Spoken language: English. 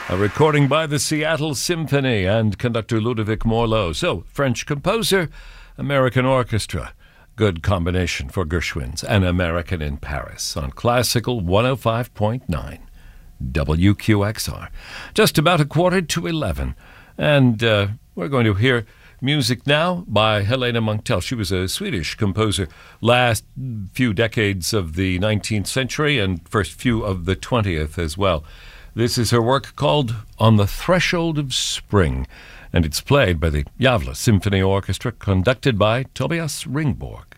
A recording by the Seattle Symphony and conductor Ludovic Morlot. So, French composer, American orchestra. Good combination for Gershwin's An American in Paris on Classical 105.9 WQXR. Just about 11:15. And we're going to hear music now by Helena Munktell. She was a Swedish composer last few decades of the 19th century and first few of the 20th as well. This is her work called On the Threshold of Spring, and it's played by the Gävle Symphony Orchestra, conducted by Tobias Ringborg.